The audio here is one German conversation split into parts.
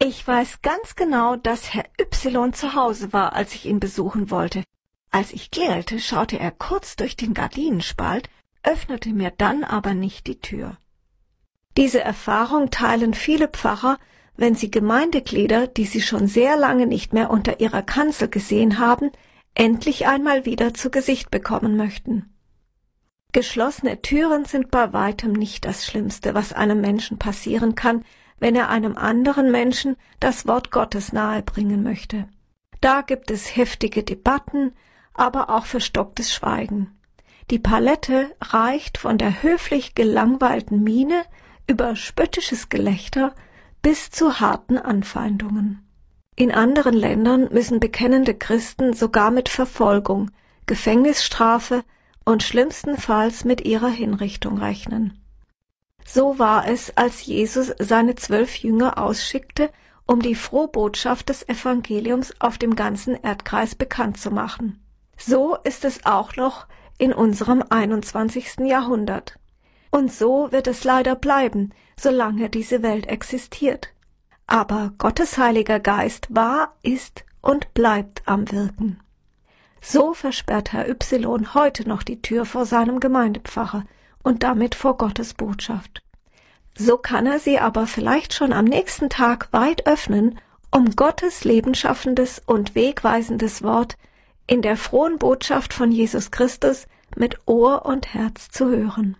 Ich weiß ganz genau, dass Herr Y zu Hause war, als ich ihn besuchen wollte. Als ich klingelte, schaute er kurz durch den Gardinenspalt, öffnete mir dann aber nicht die Tür. Diese Erfahrung teilen viele Pfarrer, wenn sie Gemeindeglieder, die sie schon sehr lange nicht mehr unter ihrer Kanzel gesehen haben, endlich einmal wieder zu Gesicht bekommen möchten. Geschlossene Türen sind bei weitem nicht das Schlimmste, was einem Menschen passieren kann, wenn er einem anderen Menschen das Wort Gottes nahebringen möchte. Da gibt es heftige Debatten, aber auch verstocktes Schweigen. Die Palette reicht von der höflich gelangweilten Miene über spöttisches Gelächter bis zu harten Anfeindungen. In anderen Ländern müssen bekennende Christen sogar mit Verfolgung, Gefängnisstrafe und schlimmstenfalls mit ihrer Hinrichtung rechnen. So war es, als Jesus seine 12 Jünger ausschickte, um die Frohbotschaft des Evangeliums auf dem ganzen Erdkreis bekannt zu machen. So ist es auch noch in unserem 21. Jahrhundert. Und so wird es leider bleiben, solange diese Welt existiert. Aber Gottes Heiliger Geist war, ist und bleibt am Wirken. So versperrt Herr Y heute noch die Tür vor seinem Gemeindepfarrer und damit vor Gottes Botschaft. So kann er sie aber vielleicht schon am nächsten Tag weit öffnen, um Gottes lebensschaffendes und wegweisendes Wort in der frohen Botschaft von Jesus Christus mit Ohr und Herz zu hören.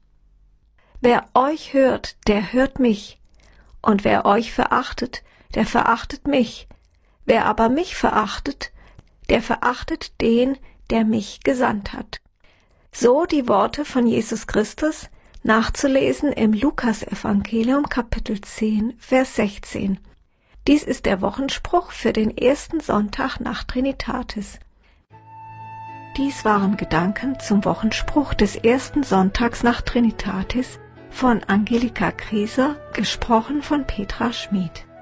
Wer euch hört, der hört mich, und wer euch verachtet, der verachtet mich. Wer aber mich verachtet, der verachtet den, der mich gesandt hat. So die Worte von Jesus Christus, nachzulesen im Lukas-Evangelium Kapitel 10, Vers 16. Dies ist der Wochenspruch für den ersten Sonntag nach Trinitatis. Dies waren Gedanken zum Wochenspruch des ersten Sonntags nach Trinitatis von Angelika Krieser, gesprochen von Petra Schmid.